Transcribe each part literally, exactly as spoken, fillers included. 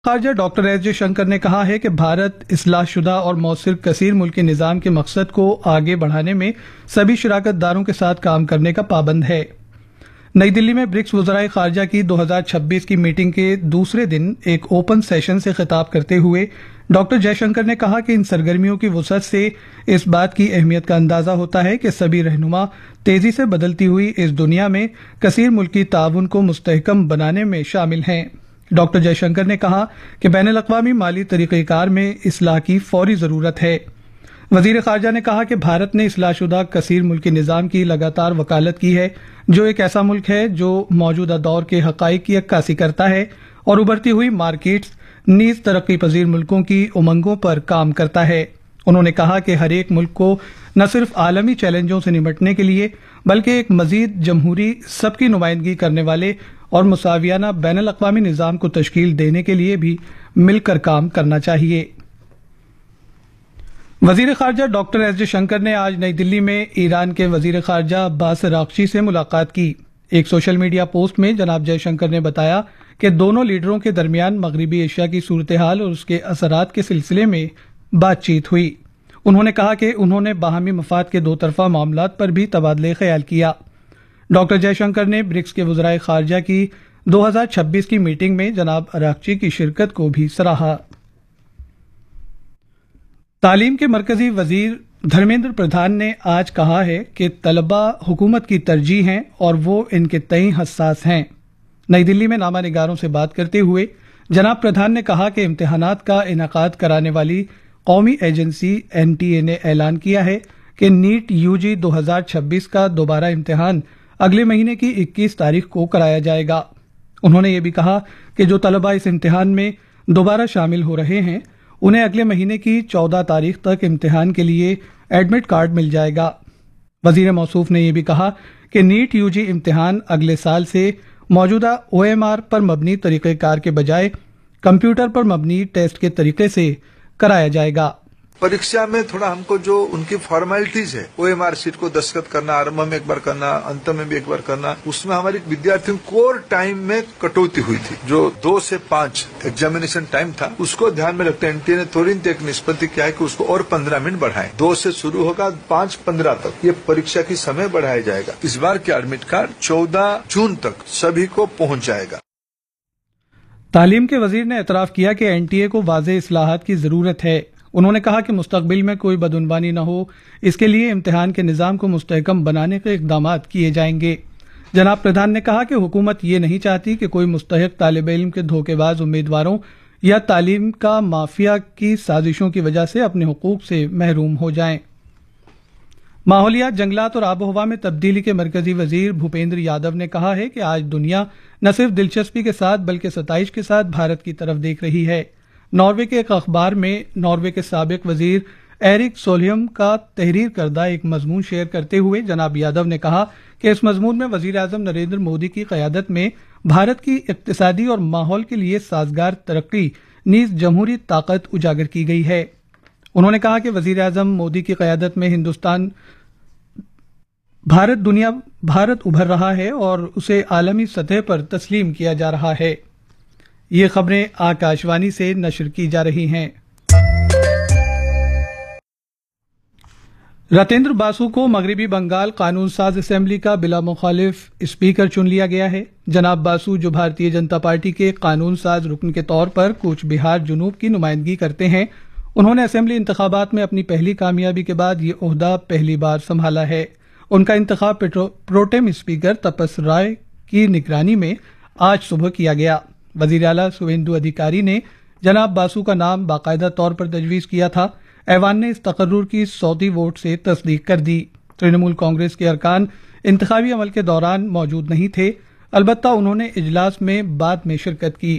خارجہ doctor S J Shankar نے کہا ہے کہ بھارت اصلاح شدہ اور مؤثر کثیر ملکی نظام کے مقصد کو آگے بڑھانے میں سبھی شراکت داروں کے ساتھ کام کرنے کا پابند ہے۔ نئی دلی میں برکس وزرائے خارجہ کی دو ہزار چھبیس کی میٹنگ کے دوسرے دن ایک اوپن سیشن سے خطاب کرتے ہوئے ڈاکٹر جے شنکر نے کہا کہ ان سرگرمیوں کی وسعت سے اس بات کی اہمیت کا اندازہ ہوتا ہے کہ سبھی رہنما تیزی سے بدلتی ہوئی اس دنیا میں کثیر ملکی تعاون کو مستحکم بنانے میں شامل ہیں۔ ڈاکٹر جے شنکر نے کہا کہ بین الاقوامی مالی طریقہ کار میں اصلاح کی فوری ضرورت ہے۔ وزیر خارجہ نے کہا کہ بھارت نے اصلاح شدہ کثیر ملکی نظام کی لگاتار وکالت کی ہے، جو ایک ایسا ملک ہے جو موجودہ دور کے حقائق کی عکاسی کرتا ہے اور ابھرتی ہوئی مارکیٹس نیز ترقی پذیر ملکوں کی امنگوں پر کام کرتا ہے۔ انہوں نے کہا کہ ہر ایک ملک کو نہ صرف عالمی چیلنجوں سے نمٹنے کے لیے بلکہ ایک مزید جمہوری سب کی نمائندگی کرنے والے اور مساویانہ بین الاقوامی نظام کو تشکیل دینے کے لیے بھی مل کر کام کرنا چاہیے۔ وزیر خارجہ ڈاکٹر ایس جے شنکر نے آج نئی دلی میں ایران کے وزیر خارجہ عباس اراغچی سے ملاقات کی۔ ایک سوشل میڈیا پوسٹ میں جناب جے شنکر نے بتایا کہ دونوں لیڈروں کے درمیان مغربی ایشیا کی صورتحال اور اس کے اثرات کے سلسلے میں بات چیت ہوئی۔ انہوں نے کہا کہ انہوں نے باہمی مفاد کے دو طرفہ معاملات پر بھی تبادلہ خیال کیا۔ ڈاکٹر جے شنکر نے برکس کے وزرائے خارجہ کی دو ہزار چھبیس کی میٹنگ میں جناب اراغچی کی شرکت کو بھی سراہا۔ تعلیم کے مرکزی وزیر دھرمیندر پردھان نے آج کہا ہے کہ طلباء حکومت کی ترجیح ہیں اور وہ ان کے تئیں حساس ہیں۔ نئی دلی میں نامہ نگاروں سے بات کرتے ہوئے جناب پردھان نے کہا کہ امتحانات کا انعقاد کرانے والی قومی ایجنسی این ٹی اے نے اعلان کیا ہے کہ نیٹ یو جی دو ہزار چھبیس کا دوبارہ امتحان اگلے مہینے کی اکیس تاریخ کو کرایا جائے گا۔ انہوں نے یہ بھی کہا کہ جو طلباء اس امتحان میں دوبارہ شامل ہو رہے ہیں انہیں اگلے مہینے کی چودہ تاریخ تک امتحان کے لیے ایڈمٹ کارڈ مل جائے گا۔ وزیر موصوف نے یہ بھی کہا کہ نیٹ یو جی امتحان اگلے سال سے موجودہ او ایم آر پر مبنی طریقہ کار کے بجائے کمپیوٹر پر مبنی ٹیسٹ کے طریقے سے کرایا جائے گا۔ پریکشا میں تھوڑا ہم کو جو ان کی فارمیلٹیز ہے او ایم آر شیٹ کو دستخط کرنا، آرمب میں ایک بار کرنا، انت میں بھی ایک بار کرنا، اس میں ہماری ودیارتھیوں کور ٹائم میں کٹوتی ہوئی تھی۔ جو دو سے پانچ ایگزامینیشن ٹائم تھا اس کو دھیان میں رکھتے این ٹی اے نے تورنت ایک نسپتی کیا ہے کہ اس کو اور پندرہ منٹ بڑھائے، دو سے شروع ہوگا پانچ پندرہ تک یہ پریکشا کی سمے بڑھایا جائے گا۔ اس بار کے ایڈمٹ کارڈ چودہ جون تک سبھی کو پہنچ جائے گا۔ تعلیم کے وزیر نے اعتراف کیا کہ این ٹی اے کو واضح اصلاحات کی ضرورت ہے۔ انہوں نے کہا کہ مستقبل میں کوئی بدعنوانی نہ ہو، اس کے لیے امتحان کے نظام کو مستحکم بنانے کے اقدامات کیے جائیں گے۔ جناب پردھان نے کہا کہ حکومت یہ نہیں چاہتی کہ کوئی مستحق طالب علم کے دھوکے باز امیدواروں یا تعلیم کا مافیا کی سازشوں کی وجہ سے اپنے حقوق سے محروم ہو جائیں۔ ماحولیات، جنگلات اور آب و ہوا میں تبدیلی کے مرکزی وزیر بھوپیندر یادو نے کہا ہے کہ آج دنیا نہ صرف دلچسپی کے ساتھ بلکہ ستائش کے ساتھ بھارت کی طرف دیکھ رہی ہے۔ ناروے کے ایک اخبار میں ناروے کے سابق وزیر ایرک سولہیم کا تحریر کردہ ایک مضمون شیئر کرتے ہوئے جناب یادو نے کہا کہ اس مضمون میں وزیر اعظم نریندر مودی کی قیادت میں بھارت کی اقتصادی اور ماحول کے لیے سازگار ترقی نیز جمہوری طاقت اجاگر کی گئی ہے۔ انہوں نے کہا کہ وزیر اعظم مودی کی قیادت میں ہندوستان بھارت دنیا بھارت ابھر رہا ہے اور اسے عالمی سطح پر تسلیم کیا جا رہا ہے۔ یہ خبریں آکاشوانی سے نشر کی جا رہی ہیں۔ رتیندر باسو کو مغربی بنگال قانون ساز اسمبلی کا بلا مخالف اسپیکر چن لیا گیا ہے۔ جناب باسو جو بھارتیہ جنتا پارٹی کے قانون ساز رکن کے طور پر کوچ بہار جنوب کی نمائندگی کرتے ہیں، انہوں نے اسمبلی انتخابات میں اپنی پہلی کامیابی کے بعد یہ عہدہ پہلی بار سنبھالا ہے۔ ان کا انتخاب پروٹیم اسپیکر تپس رائے کی نگرانی میں آج صبح کیا گیا۔ وزیر اعلیٰ سویندو ادھیکاری نے جناب باسو کا نام باقاعدہ طور پر تجویز کیا تھا۔ ایوان نے اس تقرر کی صوتی ووٹ سے تصدیق کر دی۔ ترنمول کانگریس کے ارکان انتخابی عمل کے دوران موجود نہیں تھے، البتہ انہوں نے اجلاس میں بعد میں شرکت کی۔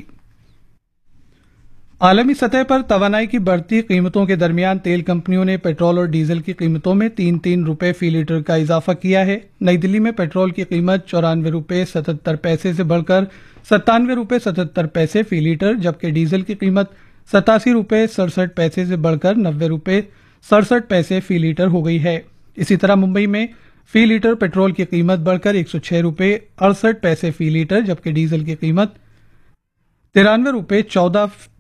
عالمی سطح پر توانائی کی بڑھتی قیمتوں کے درمیان تیل کمپنیوں نے پیٹرول اور ڈیزل کی قیمتوں میں تین تین روپے فی لیٹر کا اضافہ کیا ہے۔ نئی دلی میں پیٹرول کی قیمت چورانوے روپے ستہتر پیسے سے بڑھ کر ستانوے روپے ستہتر پیسے فی لیٹر، جبکہ ڈیزل کی قیمت ستاسی روپے سڑسٹھ پیسے سے بڑھ کر نوے روپے سڑسٹھ پیسے فی لیٹر ہو گئی ہے۔ اسی طرح ممبئی میں فی لیٹر پیٹرول کی قیمت بڑھ کر ایک سو چھ روپے اڑسٹھ پیسے فی لیٹر، جبکہ ڈیزل کی قیمت तिरानवे रुपये चौदह